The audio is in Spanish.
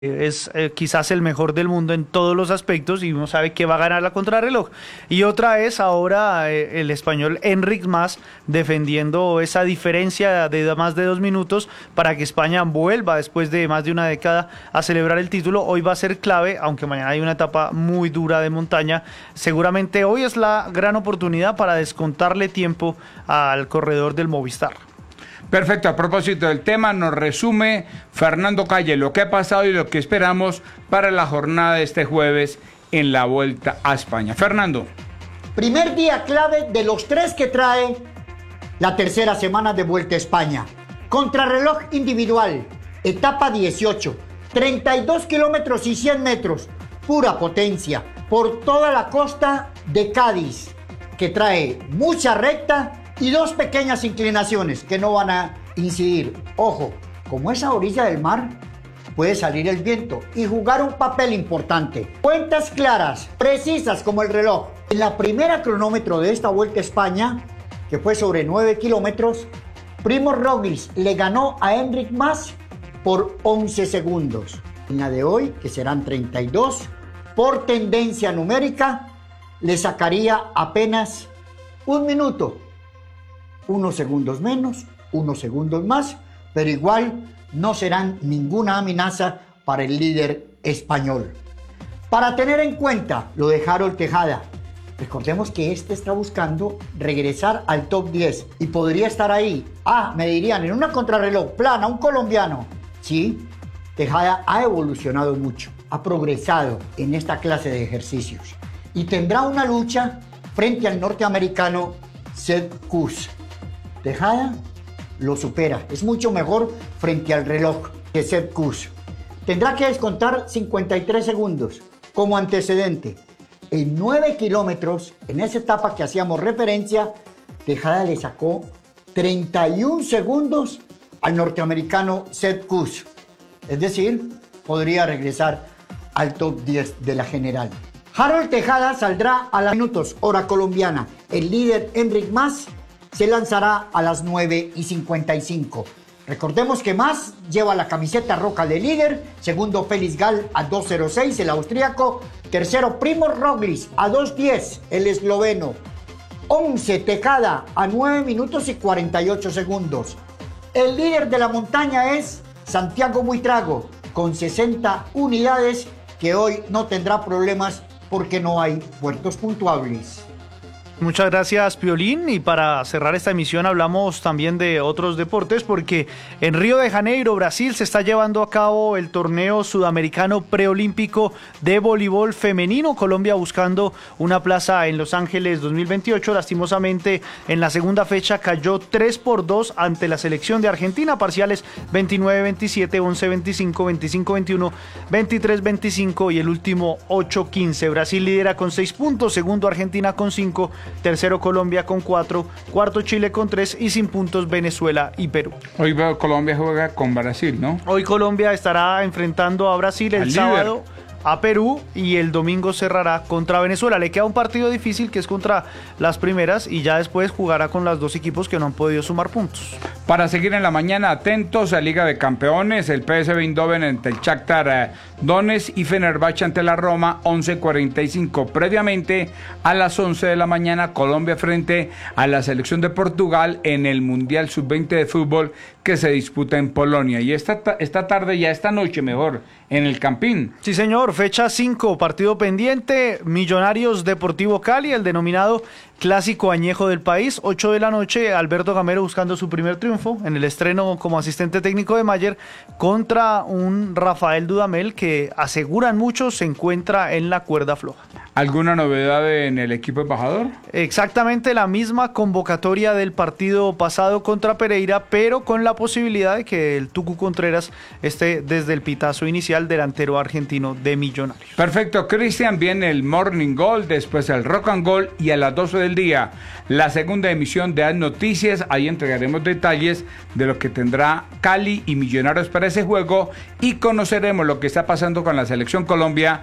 Es quizás el mejor del mundo en todos los aspectos y uno sabe que va a ganar la contrarreloj. Y otra es ahora el español Enric Mas defendiendo esa diferencia de más de 2 minutos para que España vuelva después de más de una década a celebrar el título. Hoy va a ser clave, aunque mañana hay una etapa muy dura de montaña. Seguramente hoy es la gran oportunidad para descontarle tiempo al corredor del Movistar. Perfecto, a propósito del tema, nos resume Fernando Calle lo que ha pasado y lo que esperamos para la jornada de este jueves en la Vuelta a España. Fernando. Primer día clave de los 3 que trae la tercera semana de Vuelta a España. Contrarreloj individual, etapa 18, 32 kilómetros y 100 metros, pura potencia, por toda la costa de Cádiz, que trae mucha recta y 2 pequeñas inclinaciones que no van a incidir. Ojo, como es a orilla del mar, puede salir el viento y jugar un papel importante. Cuentas claras, precisas como el reloj. En la primera cronómetro de esta Vuelta a España, que fue sobre 9 kilómetros, Primož Roglič le ganó a Enric Mas por 11 segundos. En la de hoy, que serán 32, por tendencia numérica, le sacaría apenas 1 minuto. 1 segundos menos, 1 segundos más, pero igual no serán ninguna amenaza para el líder español. Para tener en cuenta lo de Harold Tejada, recordemos que este está buscando regresar al top 10 y podría estar ahí. Me dirían, en una contrarreloj plana, un colombiano. Sí, Tejada ha evolucionado mucho, ha progresado en esta clase de ejercicios y tendrá una lucha frente al norteamericano Sepp Kuss. Tejada lo supera, es mucho mejor frente al reloj que Sepp Kuss. Tendrá que descontar 53 segundos como antecedente. En 9 kilómetros, en esa etapa que hacíamos referencia, Tejada le sacó 31 segundos al norteamericano Sepp Kuss. Es decir, podría regresar al top 10 de la general. Harold Tejada saldrá a los minutos, hora colombiana. El líder Enric Mas se lanzará a las 9:55. Recordemos que Mas lleva la camiseta roja de líder, segundo Félix Gall a 2:06, el austríaco, tercero Primož Roglič a 2:10, el esloveno, 11 Tejada a 9 minutos y 48 segundos. El líder de la montaña es Santiago Buitrago con 60 unidades, que hoy no tendrá problemas porque no hay puertos puntuables. Muchas gracias, Piolín. Y para cerrar esta emisión hablamos también de otros deportes, porque en Río de Janeiro, Brasil, se está llevando a cabo el torneo sudamericano preolímpico de voleibol femenino. Colombia buscando una plaza en Los Ángeles 2028. Lastimosamente, en la segunda fecha cayó 3-2 ante la selección de Argentina. Parciales 29-27, 11-25, 25-21, 23-25 y el último 8-15. Brasil lidera con 6 puntos, segundo Argentina con 5, tercero Colombia con 4, cuarto Chile con 3 y sin puntos Venezuela y Perú. Hoy Colombia juega con Brasil, ¿no? Hoy Colombia estará enfrentando a Brasil el sábado, a Perú, y el domingo cerrará contra Venezuela. Le queda un partido difícil que es contra las primeras y ya después jugará con los 2 equipos que no han podido sumar puntos. Para seguir en la mañana, atentos a Liga de Campeones, el PSV Eindhoven ante el Shakhtar Donetsk y Fenerbahce ante la Roma, 11:45. Previamente, a las 11 de la mañana, Colombia frente a la selección de Portugal en el Mundial Sub-20 de fútbol que se disputa en Polonia. Y esta tarde, ya esta noche mejor, en el Campín. Sí, señor, fecha 5, partido pendiente, Millonarios Deportivo Cali, el denominado clásico añejo del país, 8 de la noche, Alberto Gamero buscando su primer triunfo en el estreno como asistente técnico de Mayer contra un Rafael Dudamel que aseguran muchos se encuentra en la cuerda floja. ¿Alguna novedad en el equipo embajador? Exactamente la misma convocatoria del partido pasado contra Pereira, pero con la posibilidad de que el Tucu Contreras esté desde el pitazo inicial, delantero argentino de Millonarios. Perfecto, Cristian, viene el Morning Gold, después el Rock and Gold y a las 12 del día la segunda emisión de Haz Noticias. Ahí entregaremos detalles de lo que tendrá Cali y Millonarios para ese juego y conoceremos lo que está pasando con la selección Colombia